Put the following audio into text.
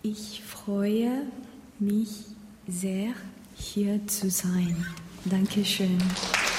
Ich freue mich sehr, hier zu sein. Dankeschön.